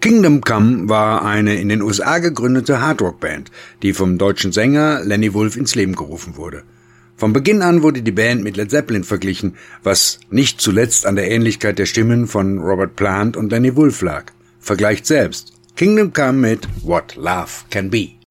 Kingdom Come war eine in den USA gegründete Hardrock-Band, die vom deutschen Sänger Lenny Wolf ins Leben gerufen wurde. Von Beginn an wurde die Band mit Led Zeppelin verglichen, was nicht zuletzt an der Ähnlichkeit der Stimmen von Robert Plant und Lenny Wolf lag. Vergleicht selbst. Kingdom Come mit What Love Can Be.